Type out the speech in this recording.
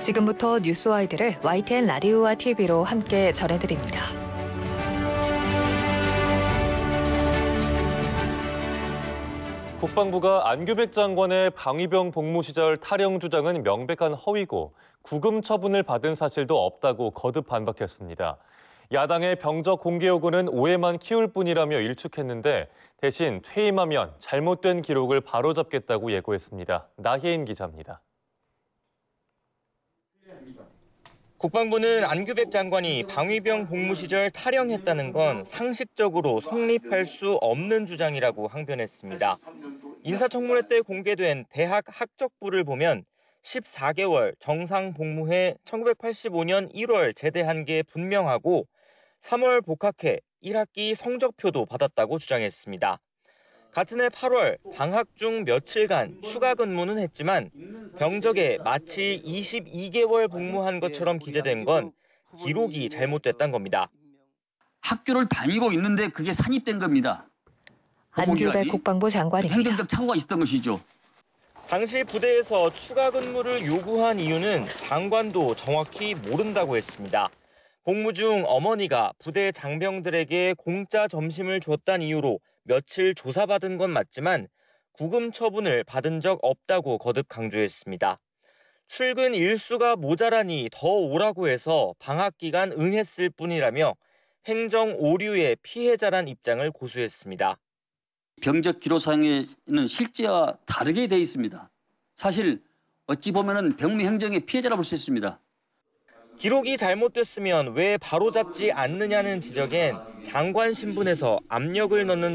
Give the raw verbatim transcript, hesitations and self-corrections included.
지금부터 뉴스와이드를 와이티엔 라디오와 티비로 함께 전해드립니다. 국방부가 안규백 장관의 방위병 복무 시절 탈영 주장은 명백한 허위고 구금 처분을 받은 사실도 없다고 거듭 반박했습니다. 야당의 병적 공개 요구는 오해만 키울 뿐이라며 일축했는데 대신 퇴임하면 잘못된 기록을 바로잡겠다고 예고했습니다. 나혜인 기자입니다. 국방부는 안규백 장관이 방위병 복무 시절 탈영했다는 건 상식적으로 성립할 수 없는 주장이라고 항변했습니다. 인사청문회 때 공개된 대학 학적부를 보면 십사 개월 정상 복무해 천구백팔십오 년 일월 제대한 게 분명하고 삼월 복학해 일 학기 성적표도 받았다고 주장했습니다. 같은 해 팔월 방학 중 며칠간 추가 근무는 했지만 병적에 마치 이십이 개월 복무한 것처럼 기재된 건 기록이 잘못됐다는 겁니다. 학교를 다니고 있는데 그게 산입된 겁니다. 안규백 국방부 장관입니다. 행정적 착오가 있었던 것이죠. 당시 부대에서 추가 근무를 요구한 이유는 장관도 정확히 모른다고 했습니다. 복무 중 어머니가 부대 장병들에게 공짜 점심을 줬다는 이유로 며칠 조사받은 건 맞지만 구금 처분을 받은 적 없다고 거듭 강조했습니다. 출근 일수가 모자라니 더 오라고 해서 방학 기간 응했을 뿐이라며 행정 오류의 피해자란 입장을 고수했습니다. 병적 기록상에는 실제와 다르게 돼 있습니다. 사실 어찌 보면은 병무 행정의 피해자라 볼 수 있습니다. 기록이 잘못됐으면 왜 바로잡지 않느냐는 지적엔 장관 신분에서 압력을 넣는